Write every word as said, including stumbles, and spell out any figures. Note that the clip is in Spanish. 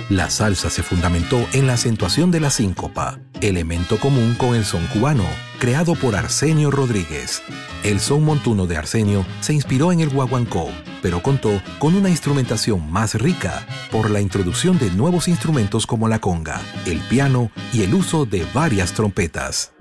La salsa se fundamentó en la acentuación de la síncopa, elemento común con el son cubano, creado por Arsenio Rodríguez. El son montuno de Arsenio se inspiró en el guaguancó, pero contó con una instrumentación más rica por la introducción de nuevos instrumentos como la conga, el piano y el uso de varias trompetas.